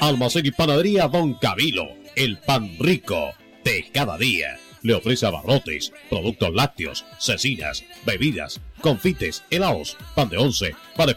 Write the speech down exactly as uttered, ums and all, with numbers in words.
Almacén y panadería Don Camilo, el pan rico de cada día. Le ofrece abarrotes, productos lácteos, cecinas, bebidas, confites, helados, pan de once, pan de